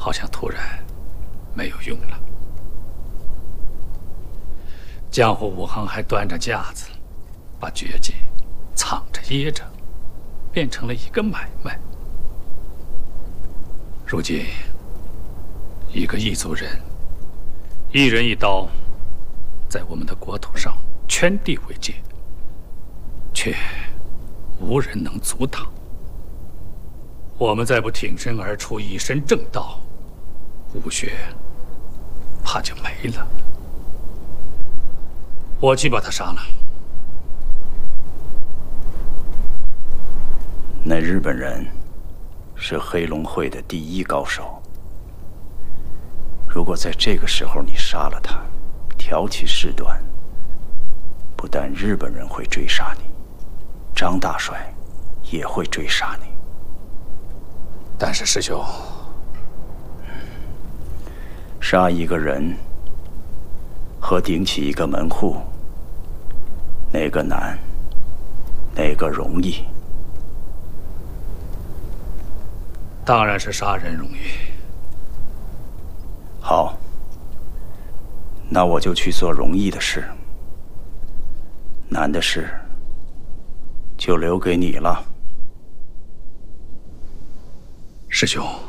好像突然没有用了。江湖武行还端着架子，把绝技藏着掖着，变成了一个买卖。如今，一个异族人，一人一刀，在我们的国土上圈地为界，却无人能阻挡。我们再不挺身而出，以身正道，武学怕就没了。我去把他杀了。 那日本人是黑龙会的第一高手。如果在这个时候你杀了他，挑起事端，不但日本人会追杀你，张大帅也会追杀你。 但是师兄， 杀一个人和顶起一个门户，哪个难，哪个容易？ 当然是杀人容易。 好，那我就去做容易的事，难的事就留给你了。 师兄。